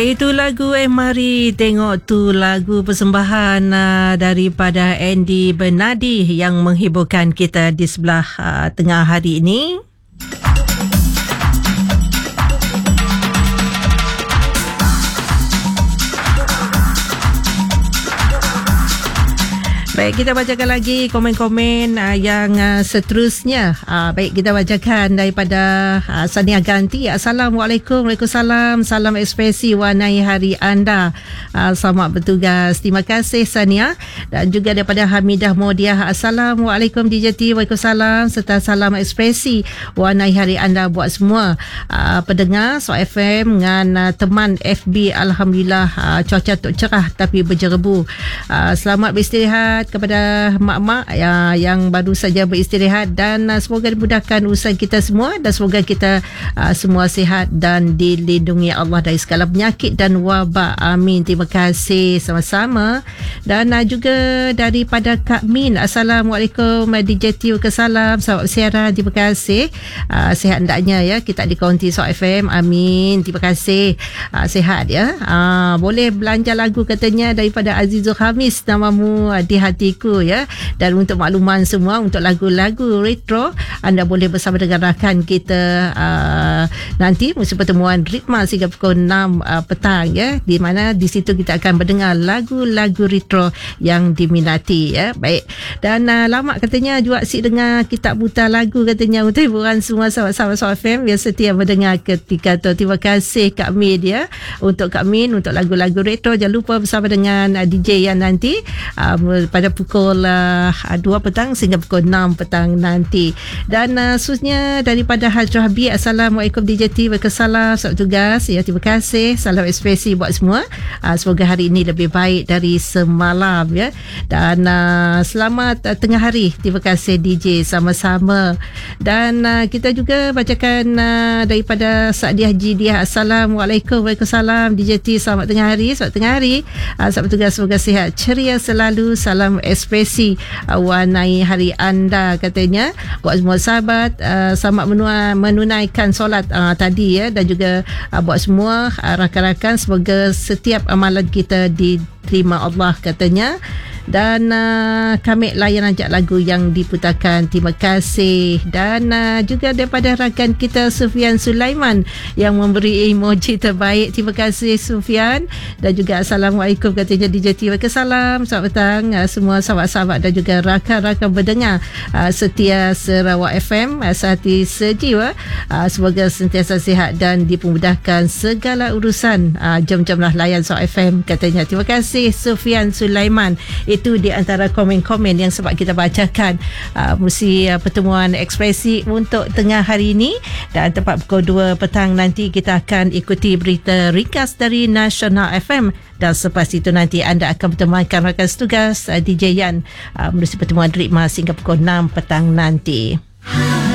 Itu lagu mari tengok tu lagu persembahan daripada Andy Bernardi yang menghiburkan kita di sebelah tengah hari ini. Baik, kita bacakan lagi komen-komen yang seterusnya. Baik, kita bacakan daripada Sania Ganti. Assalamualaikum, Waalaikumsalam. Salam ekspresi warnai hari anda. Selamat bertugas. Terima kasih Sania. Dan juga daripada Hamidah Modiah. Assalamualaikum DJT, Waalaikumsalam. Serta salam ekspresi warnai hari anda buat semua pendengar So FM dengan teman FB. Alhamdulillah cuaca tak cerah tapi berjerebu. Selamat beristirahat kepada mak-mak yang baru saja beristirahat dan semoga dimudahkan urusan kita semua dan semoga kita semua sihat dan dilindungi Allah dari segala penyakit dan wabak. Amin. Terima kasih sama-sama. Dan juga daripada Kak Min. Assalamualaikum DJT. Salam. Selamat bersiaran. Terima kasih. Sihat hendaknya ya. Kita di Kaunti So FM. Amin. Terima kasih. Sihat ya. Boleh belanja lagu katanya daripada Azizul Khamis namamu di hatiku ya. Dan untuk makluman semua untuk lagu-lagu retro anda boleh bersama dengan rakan kita nanti musim pertemuan Ritma hingga pukul 6 petang ya, di mana di situ kita akan mendengar lagu-lagu retro yang diminati ya. Baik. Dan lama katanya juga asyik dengar kitab buta lagu katanya untuk hiburan semua sahabat-sahabat So FM yang setia mendengar ketika tu. Terima kasih Kak Min ya. Untuk Kak Min untuk lagu-lagu retro jangan lupa bersama dengan DJ yang nanti pada pukul 2 petang sehingga pukul 6 petang nanti. Dan khususnya daripada Hajrah B. Assalamualaikum DJT. Waalaikumsalam. Selamat tugas ya. Terima kasih. Salam ekspresi buat semua. Semoga hari ini lebih baik dari semalam ya. Dan selamat tengah hari. Terima kasih DJ sama-sama. Dan kita juga bacakan daripada Sa'diah Jidiah. Assalamualaikum. Waalaikumsalam DJT. Selamat tengah hari. Selamat tengah hari. Selamat tugas. Semoga sihat ceria selalu. Salam ekspresi warnai hari anda katanya buat semua sahabat. Selamat menunaikan solat tadi ya, dan juga buat semua rakan-rakan semoga setiap amalan kita diterima Allah katanya. Dan kami layan ajak lagu yang diputarkan. Terima kasih. Dan juga daripada rakan kita Sufian Sulaiman yang memberi emoji terbaik. Terima kasih Sufian. Dan juga Assalamualaikum katanya DJT. Waalaikumsalam. Selamat petang semua sahabat-sahabat dan juga rakan-rakan berdengar setia Sarawak FM sehati sejiwa. Semoga sentiasa sihat dan dipermudahkan segala urusan. Jom-jomlah layan So FM katanya. Terima kasih Sufian Sulaiman. Itu di antara komen-komen yang sempat kita bacakan musim pertemuan ekspresi untuk tengah hari ini. Dan tepat pukul 2 petang nanti kita akan ikuti berita ringkas dari Nasional FM. Dan selepas itu nanti anda akan bertemankan rakan setugas DJ Yan menerusi pertemuan Ritma hingga pukul 6 petang nanti.